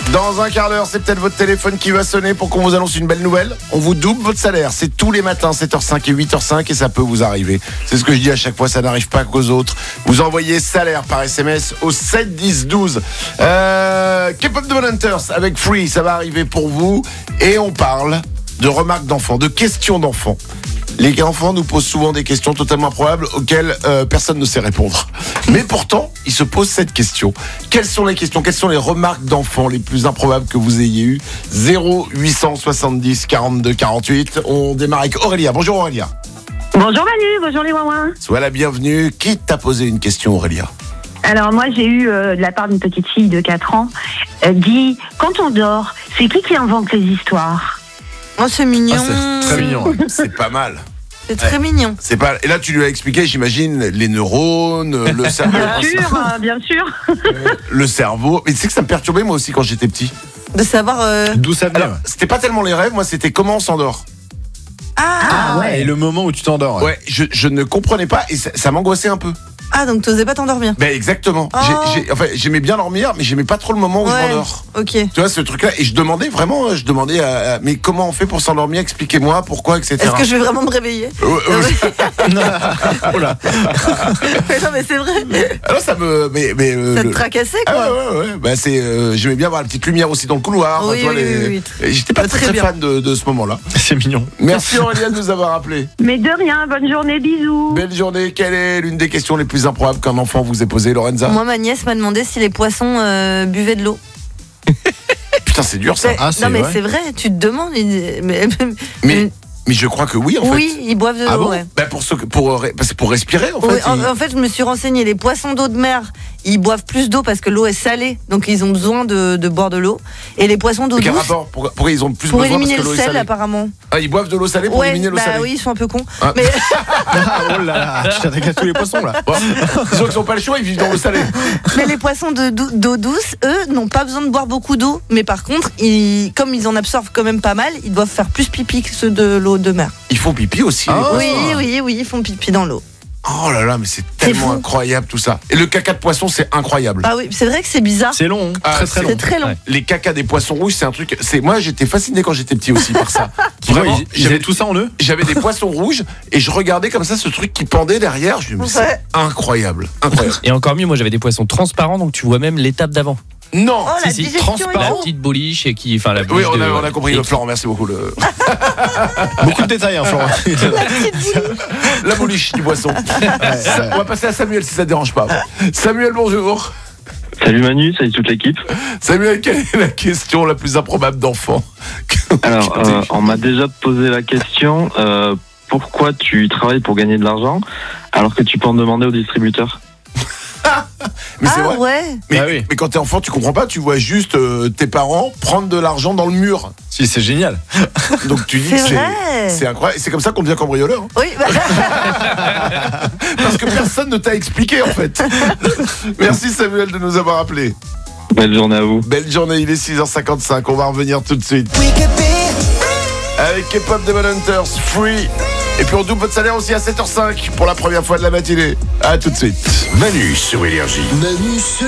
Dans un quart d'heure, c'est peut-être votre téléphone qui va sonner pour qu'on vous annonce une belle nouvelle. On vous double votre salaire. C'est tous les matins, 7h05 et 8h05 et ça peut vous arriver. C'est ce que je dis à chaque fois, ça n'arrive pas qu'aux autres. Vous envoyez salaire par SMS au 7 10 12. K-pop The Hunters avec Free, ça va arriver pour vous. Et on parle de remarques d'enfants, de questions d'enfants. Les enfants nous posent souvent des questions totalement improbables auxquelles personne ne sait répondre. Mais pourtant, ils se posent cette question. Quelles sont les questions, quelles sont les remarques d'enfants les plus improbables que vous ayez eues ? 0870 42 48. On démarre avec Aurélia. Bonjour Aurélia. Bonjour Manu, bonjour les ouin-ouin. Sois la bienvenue. Qui t'a posé une question Aurélia ? Alors moi j'ai eu de la part d'une petite fille de 4 ans, dit quand on dort, c'est qui invente les histoires ? Oh, c'est mignon. C'est très mignon. C'est pas mal. C'est très mignon. C'est pas. Et là, tu lui as expliqué, j'imagine, les neurones, le cerveau. Bien sûr. Le cerveau. Mais tu sais que ça me perturbait moi aussi quand j'étais petit. De savoir. D'où ça vient. Alors, c'était pas tellement les rêves, moi, c'était comment on s'endort. Ah ouais. Et le moment où tu t'endors. Ouais, je ne comprenais pas et ça m'angoissait un peu. Ah, donc t'osais pas t'endormir. Ben exactement. Oh. J'aimais bien dormir, mais j'aimais pas trop le moment où je m'endors. Ok. Tu vois ce truc-là, et je demandais mais comment on fait pour s'endormir ? Expliquez-moi pourquoi, etc. Est-ce que je vais vraiment me réveiller ? Oh là. Mais non, mais c'est vrai. Alors ça me, Ça te tracassait quoi. Ah ouais. Bah j'aimais bien voir la petite lumière aussi dans le couloir. Oui, toi, oui. J'étais pas très bien. fan de ce moment-là. C'est mignon. Merci Aurélien de nous avoir appelé. Mais de rien, bonne journée, bisous. Belle journée. Quelle est l'une des questions les plus improbables qu'un enfant vous ait posée, Lorenza ? Moi, ma nièce m'a demandé si les poissons buvaient de l'eau. Putain, c'est dur ça. Ah, c'est non, mais vrai. c'est vrai, tu te demandes. Mais je crois que oui, en fait. Oui, ils boivent de l'eau. Ah bon ? Ouais. Bah c'est pour respirer, en fait. Oui, en fait, je me suis renseignée. Les poissons d'eau de mer, ils boivent plus d'eau parce que l'eau est salée, donc ils ont besoin de boire de l'eau. Et les poissons d'eau Quel douce, rapport ? Pourquoi ils ont plus pour besoin éliminer parce que le l'eau est sel, salée ? apparemment. Ah, ils boivent de l'eau salée pour éliminer l'eau salée. Oui, ils sont un peu cons. Ah. Mais Oh là là, tu t'attaques à tous les poissons là. Bon, ils n'ont pas le choix, ils vivent dans l'eau salée. Mais les poissons d'eau douce, eux, n'ont pas besoin de boire beaucoup d'eau. Mais par contre, comme ils en absorbent quand même pas mal, ils doivent faire plus pipi que ceux de l'eau de mer. Ils font pipi aussi. Ah. les Oui, ils font pipi dans l'eau. Oh là là, mais c'est tellement fou. incroyable tout ça. Et le caca de poisson, c'est incroyable. Ah oui, c'est vrai que c'est bizarre. C'est long, Ah, très très long. C'est très long. Ouais. Les cacas des poissons rouges, c'est un truc. Moi, j'étais fasciné quand j'étais petit aussi par ça. Tu vois, Vraiment, ils avaient tout ça en eux. j'avais des poissons rouges et je regardais comme ça ce truc qui pendait derrière. Je me disais, Ouais. c'est incroyable, incroyable. Et encore mieux, moi j'avais des poissons transparents, donc tu vois même l'étape d'avant. Non. Oh, la Si, digestion est la trop. petite boliche et qui, enfin la Oui, bouliche on a compris, Florent. Merci beaucoup. Beaucoup de détails, hein, Florent. La bouliche du poisson. On va passer à Samuel si ça te dérange pas. Samuel, bonjour. Salut Manu, salut toute l'équipe. Samuel, quelle est la question la plus improbable d'enfant ? Alors, on m'a déjà posé la question, pourquoi tu travailles pour gagner de l'argent alors que tu peux en demander au distributeur ? Mais c'est Ah vrai. ouais. Mais, Ah oui. mais quand t'es enfant, tu comprends pas, tu vois juste tes parents prendre de l'argent dans le mur. Si, c'est génial. Donc tu dis C'est que vrai. c'est incroyable. Et c'est comme ça qu'on devient cambrioleur. Hein. Oui, Parce que personne ne t'a expliqué en fait. Merci Samuel de nous avoir appelés. Belle journée à vous. Belle journée, il est 6h55, on va revenir tout de suite. Avec K-pop The Hunters, Free. Et puis on double votre salaire aussi à 7h05 pour la première fois de la matinée. A tout de suite. Manu sur Énergie.